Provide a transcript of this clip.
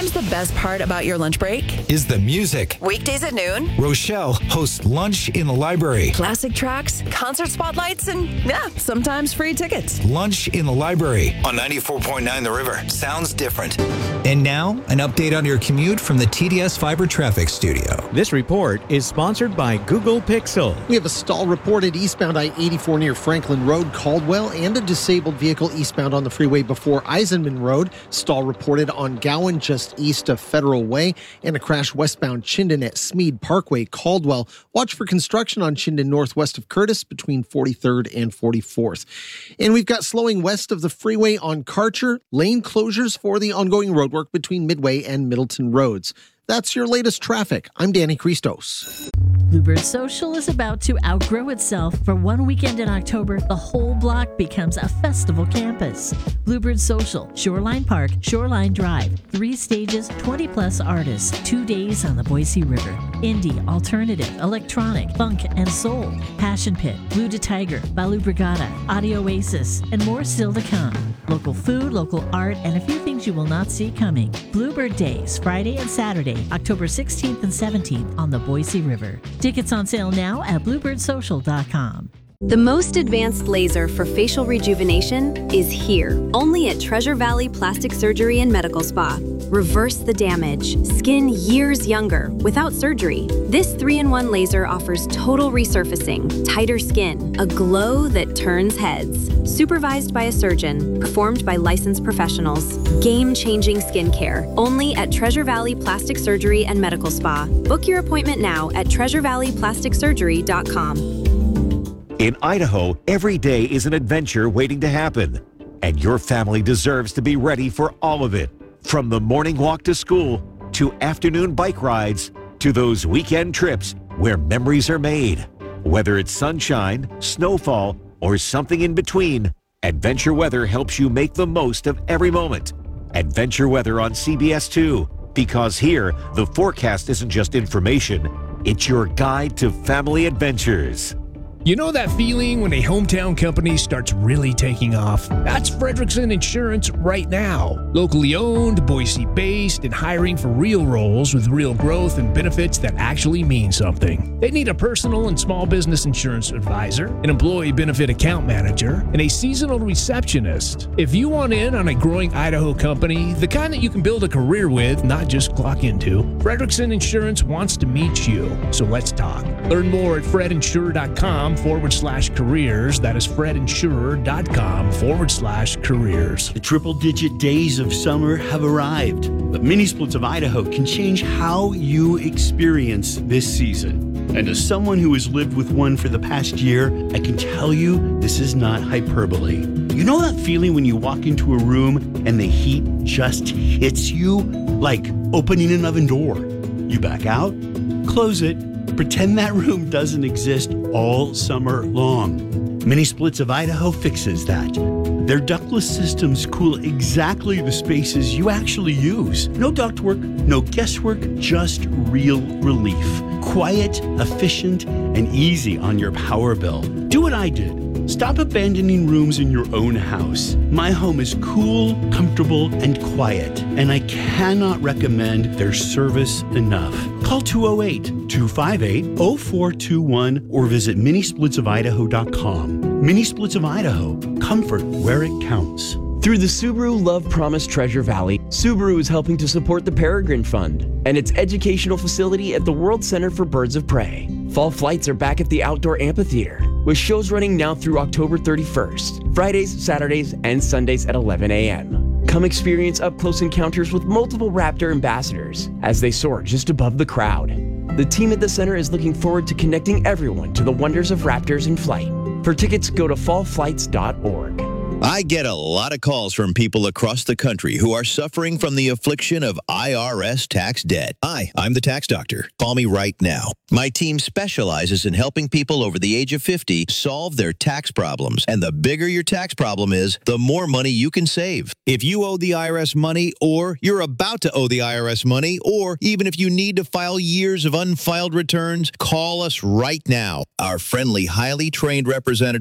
sometimes the best part about your lunch break is the music. Weekdays at noon, Rochelle hosts Lunch in the Library. classic tracks, concert spotlights, and sometimes free tickets. Lunch in the Library on 94.9 The River. Sounds different. And now, an update on your commute from the TDS Fiber Traffic Studio. This report is sponsored by Google Pixel. We have a stall reported eastbound I-84 near Franklin Road, Caldwell, and a disabled vehicle eastbound on the freeway before Eisenman Road. Stall reported on Gowan just east of Federal Way, and a crash westbound Chinden at Smead Parkway, Caldwell. Watch for construction on Chinden northwest of Curtis between 43rd and 44th. And we've got slowing west of the freeway on Karcher, lane closures for the ongoing roadwork between Midway and Middleton Roads. That's your latest traffic. I'm Danny Christos. Bluebird Social is about to outgrow itself. For one weekend in October, the whole block becomes a festival campus. Bluebird Social, Shoreline Park, Shoreline Drive, 3 stages, 20-plus artists, 2 days on the Boise River. Indie, alternative, electronic, funk, and soul. Passion Pit, Blue to Tiger, Balu Brigada, Audio Oasis, and more still to come. Local food, local art, and a few things you will not see coming. Bluebird Days, Friday and Saturday, October 16th and 17th on the Boise River. Tickets on sale now at bluebirdsocial.com. The most advanced laser for facial rejuvenation is here, only at Treasure Valley Plastic Surgery and Medical Spa. Reverse the damage. Skin years younger without surgery. This 3-in-1 laser offers total resurfacing, tighter skin, a glow that turns heads. Supervised by a surgeon, performed by licensed professionals. Game-changing skincare, only at Treasure Valley Plastic Surgery and Medical Spa. Book your appointment now at treasurevalleyplasticsurgery.com. In Idaho, every day is an adventure waiting to happen, and your family deserves to be ready for all of it. From the morning walk to school, to afternoon bike rides, to those weekend trips where memories are made. Whether it's sunshine, snowfall, or something in between, Adventure Weather helps you make the most of every moment. Adventure Weather on CBS 2, because here, the forecast isn't just information, it's your guide to family adventures. You know that feeling when a hometown company starts really taking off? That's Frederickson Insurance right now. Locally owned, Boise-based, and hiring for real roles with real growth and benefits that actually mean something. They need a personal and small business insurance advisor, an employee benefit account manager, and a seasonal receptionist. If you want in on a growing Idaho company, the kind that you can build a career with, not just clock into, Frederickson Insurance wants to meet you. So let's talk. Learn more at fredinsure.com/careers. That is fredinsure.com/careers. The triple-digit days of summer have arrived, but Mini Splits of Idaho can change how you experience this season. And as someone who has lived with one for the past year, I can tell you this is not hyperbole. You know that feeling when you walk into a room and the heat just hits you? Like opening an oven door. You back out, close it, pretend that room doesn't exist all summer long. Mini Splits of Idaho fixes that. Their ductless systems cool exactly the spaces you actually use. No ductwork, no guesswork, just real relief. Quiet, efficient, and easy on your power bill. Do what I did. Stop abandoning rooms in your own house. My home is cool, comfortable, and quiet, and I cannot recommend their service enough. Call 208-258-0421 or visit minisplitsofidaho.com. Mini Splits of Idaho. Comfort where it counts. Through the Subaru Love Promise Treasure Valley, Subaru is helping to support the Peregrine Fund and its educational facility at the World Center for Birds of Prey. Fall flights are back at the Outdoor Amphitheater, with shows running now through October 31st, Fridays, Saturdays, and Sundays at 11 a.m. Come experience up-close encounters with multiple Raptor ambassadors as they soar just above the crowd. The team at the center is looking forward to connecting everyone to the wonders of raptors in flight. For tickets, go to fallflights.org. I get a lot of calls from people across the country who are suffering from the affliction of IRS tax debt. Hi, I'm the tax doctor. Call me right now. My team specializes in helping people over the age of 50 solve their tax problems. And the bigger your tax problem is, the more money you can save. If you owe the IRS money, or you're about to owe the IRS money, or even if you need to file years of unfiled returns, call us right now. Our friendly, highly trained representative